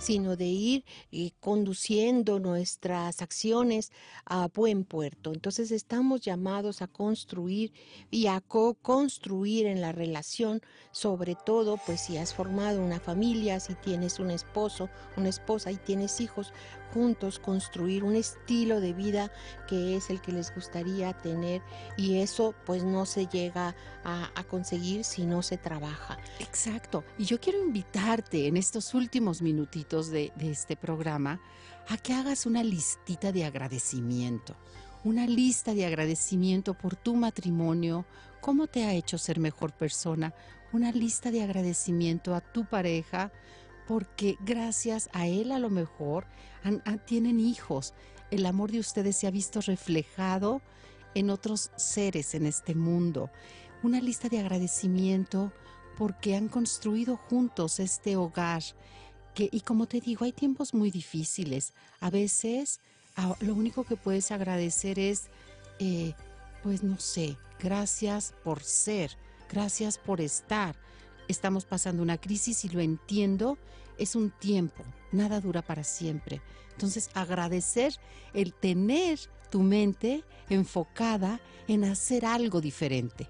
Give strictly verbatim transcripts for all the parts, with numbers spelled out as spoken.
sino de ir eh, conduciendo nuestras acciones a buen puerto. Entonces estamos llamados a construir y a co-construir en la relación, sobre todo pues si has formado una familia, si tienes un esposo, una esposa y tienes hijos, juntos construir un estilo de vida que es el que les gustaría tener, y eso pues no se llega a, a conseguir si no se trabaja. Exacto. Y yo quiero invitarte en estos últimos minutitos de, de este programa a que hagas una listita de agradecimiento. Una lista de agradecimiento por tu matrimonio, cómo te ha hecho ser mejor persona. Una lista de agradecimiento a tu pareja, porque gracias a él a lo mejor han, han, tienen hijos. El amor de ustedes se ha visto reflejado en otros seres en este mundo. Una lista de agradecimiento porque han construido juntos este hogar. Que, y como te digo, hay tiempos muy difíciles. A veces a, lo único que puedes agradecer es, eh, pues no sé, gracias por ser, gracias por estar. Estamos pasando una crisis y lo entiendo, es un tiempo, nada dura para siempre. Entonces agradecer el tener tu mente enfocada en hacer algo diferente.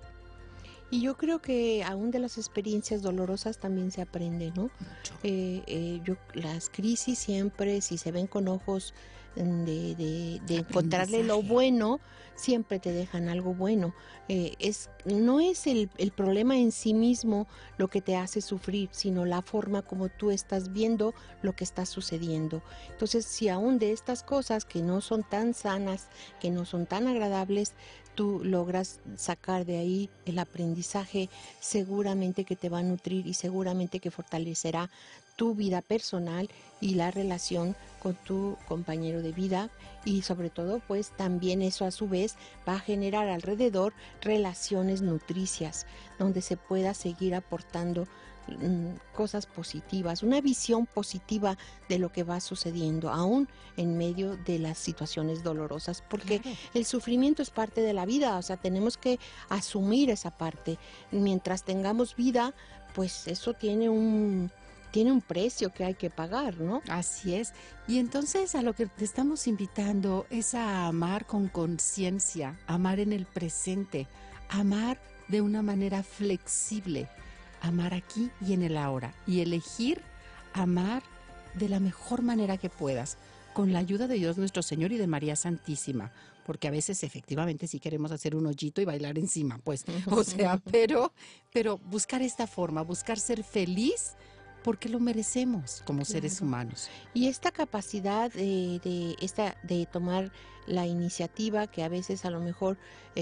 Y yo creo que aún de las experiencias dolorosas también se aprende, ¿no? Eh, eh, yo, las crisis siempre, si se ven con ojos de, de, de encontrarle lo bueno, siempre te dejan algo bueno. Eh, es, no es el, el problema en sí mismo lo que te hace sufrir, sino la forma como tú estás viendo lo que está sucediendo. Entonces, si aún de estas cosas que no son tan sanas, que no son tan agradables, tú logras sacar de ahí el aprendizaje, seguramente que te va a nutrir y seguramente que fortalecerá tu vida personal y la relación con tu compañero de vida, y sobre todo pues también eso a su vez va a generar alrededor relaciones nutricias donde se pueda seguir aportando cosas positivas, una visión positiva de lo que va sucediendo, aún en medio de las situaciones dolorosas, porque claro, el sufrimiento es parte de la vida, o sea, tenemos que asumir esa parte. Mientras tengamos vida, pues eso tiene un tiene un precio que hay que pagar, ¿no? Así es. Y entonces a lo que te estamos invitando es a amar con conciencia, amar en el presente, amar de una manera flexible, amar aquí y en el ahora, y elegir amar de la mejor manera que puedas, con la ayuda de Dios nuestro Señor y de María Santísima, porque a veces efectivamente sí queremos hacer un hoyito y bailar encima, pues, o sea, pero, pero buscar esta forma, buscar ser feliz, porque lo merecemos como claro, seres humanos. Y esta capacidad de, de, esta, de tomar la iniciativa, que a veces a lo mejor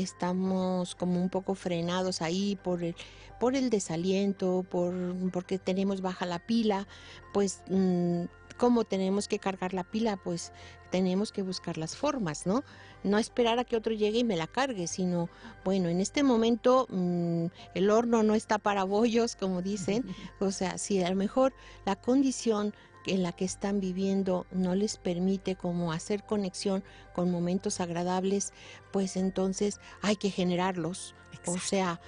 estamos como un poco frenados ahí por el, por el desaliento, por, porque tenemos baja la pila, pues mmm, ¿cómo tenemos que cargar la pila? Pues tenemos que buscar las formas, ¿no? No esperar a que otro llegue y me la cargue, sino, bueno, en este momento mmm, el horno no está para bollos, como dicen, o sea, si a lo mejor la condición en la que están viviendo no les permite como hacer conexión con momentos agradables, pues entonces hay que generarlos. Exacto. O sea,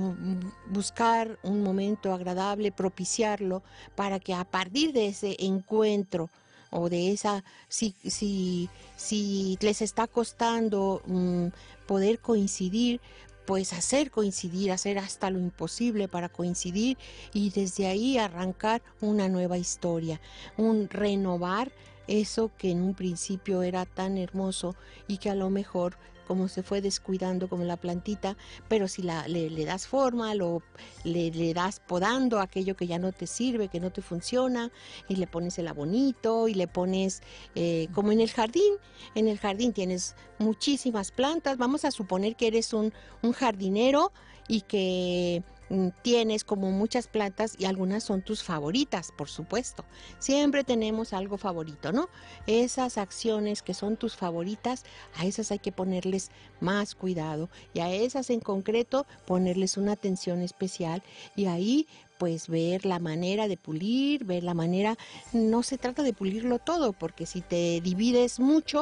buscar un momento agradable, propiciarlo, para que a partir de ese encuentro o de esa, si, si, si les está costando um, poder coincidir, pues hacer coincidir, hacer hasta lo imposible para coincidir, y desde ahí arrancar una nueva historia, un renovar eso que en un principio era tan hermoso y que a lo mejor como se fue descuidando como la plantita, pero si la, le, le das forma, lo, le, le das podando aquello que ya no te sirve, que no te funciona, y le pones el abonito y le pones eh, como en el jardín. En el jardín tienes muchísimas plantas, vamos a suponer que eres un, un jardinero y que tienes como muchas plantas y algunas son tus favoritas, por supuesto. Siempre tenemos algo favorito, ¿no? Esas acciones que son tus favoritas, a esas hay que ponerles más cuidado, y a esas en concreto ponerles una atención especial, y ahí pues ver la manera de pulir, ver la manera, no se trata de pulirlo todo, porque si te divides mucho,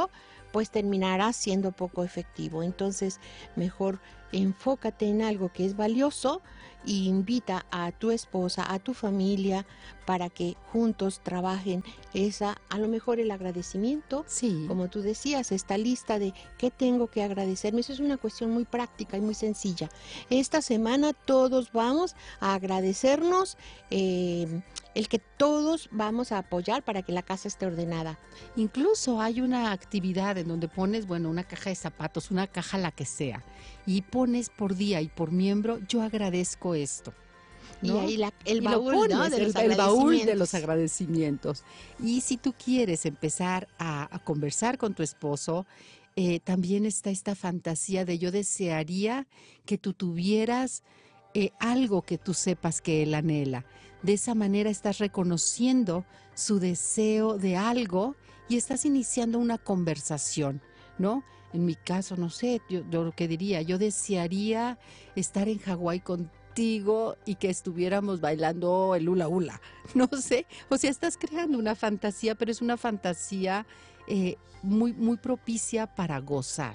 pues terminará siendo poco efectivo. Entonces, mejor enfócate en algo que es valioso e invita a tu esposa, a tu familia, para que juntos trabajen esa, a lo mejor el agradecimiento, Sí. como tú decías, esta lista de qué tengo que agradecerme. Eso es una cuestión muy práctica y muy sencilla. Esta semana todos vamos a agradecernos eh, el que todos vamos a apoyar para que la casa esté ordenada. Incluso hay una actividad en donde pones, bueno, una caja de zapatos, una caja la que sea, y pones por día y por miembro, yo agradezco esto, ¿no? Y ahí la, el Y lo baúl, pones, ¿no? de el, los el baúl de los agradecimientos. agradecimientos. Y si tú quieres empezar a, a conversar con tu esposo, eh, también está esta fantasía de yo desearía que tú tuvieras eh, algo que tú sepas que él anhela. De esa manera estás reconociendo su deseo de algo y estás iniciando una conversación, ¿no? En mi caso, no sé, yo, yo lo que diría, yo desearía estar en Hawái contigo y que estuviéramos bailando el hula hula, no sé, o sea, estás creando una fantasía, pero es una fantasía eh, muy, muy propicia para gozar.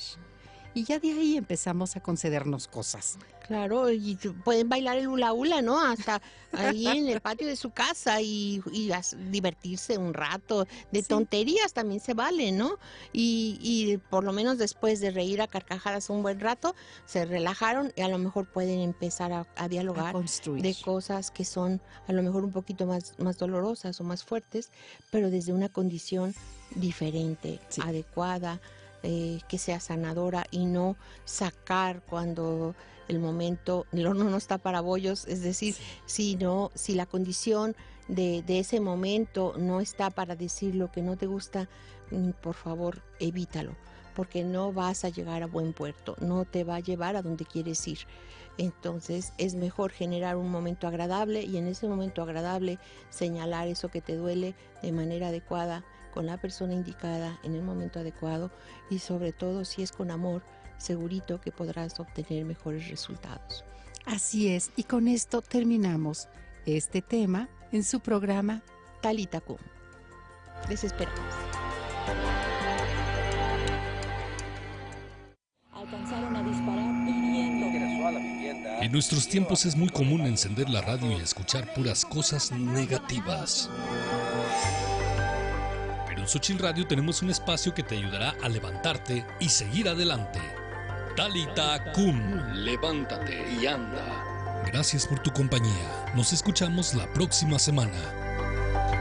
Y ya de ahí empezamos a concedernos cosas. Claro, y pueden bailar el hula hula, ¿no? Hasta ahí en el patio de su casa y, y as, divertirse un rato. De Sí. tonterías también se vale, ¿no? Y, y por lo menos después de reír a carcajadas un buen rato, se relajaron y a lo mejor pueden empezar a, a dialogar A construir. de cosas que son a lo mejor un poquito más, más dolorosas o más fuertes, pero desde una condición diferente, Sí. adecuada. Eh, que sea sanadora y no sacar cuando el momento, el horno no está para bollos, es decir, Sí. si, no, si la condición de, de ese momento no está para decir lo que no te gusta, por favor evítalo, porque no vas a llegar a buen puerto, no te va a llevar a donde quieres ir. Entonces es mejor generar un momento agradable y en ese momento agradable señalar eso que te duele de manera adecuada, con la persona indicada, en el momento adecuado y sobre todo si es con amor, segurito que podrás obtener mejores resultados. Así es, y con esto terminamos este tema en su programa Talita Kum. Les esperamos. Alcanzaron a disparar hiriendo. En nuestros tiempos es muy común encender la radio y escuchar puras cosas negativas. En Xochitl Radio tenemos un espacio que te ayudará a levantarte y seguir adelante. Talita Kum, levántate y anda. Gracias por tu compañía. Nos escuchamos la próxima semana.